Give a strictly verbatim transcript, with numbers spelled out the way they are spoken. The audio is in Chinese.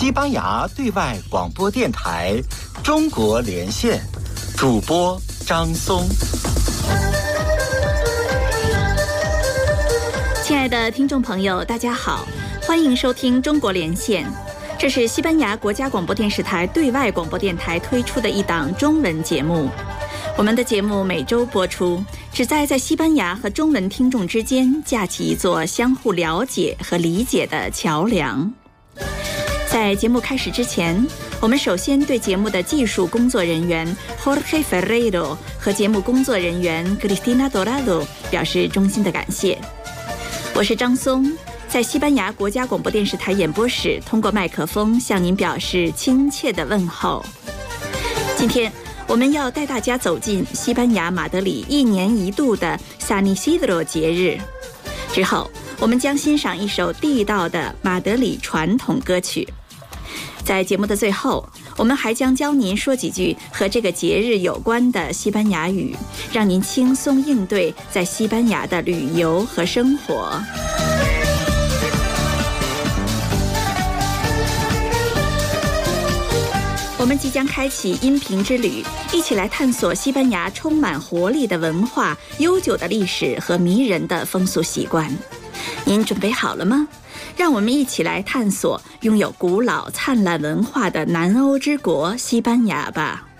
西班牙对外广播电台中国连线，主播张松。 亲爱的听众朋友，大家好，欢迎收听中国连线。这是西班牙国家广播电视台对外广播电台推出的一档中文节目。我们的节目每周播出，旨在在西班牙和中文听众之间架起一座相互了解和理解的桥梁。在节目开始之前，我们首先对节目的技术工作人员 Jorge Ferreiro 和节目工作人员 Cristina Dorado 表示衷心的感谢。我是张松，在西班牙国家广播电视台演播室通过麦克风向您表示亲切的问候。今天我们要带大家走进西班牙马德里一年一度的 San Isidro 节日。之后我们将欣赏一首地道的马德里传统歌曲。在节目的最后，我们还将教您说几句和这个节日有关的西班牙语，让您轻松应对在西班牙的旅游和生活。我们即将开启音频之旅，一起来探索西班牙充满活力的文化、悠久的历史和迷人的风俗习惯。您准备好了吗？让我们一起来探索拥有古老灿烂文化的南欧之国西班牙吧。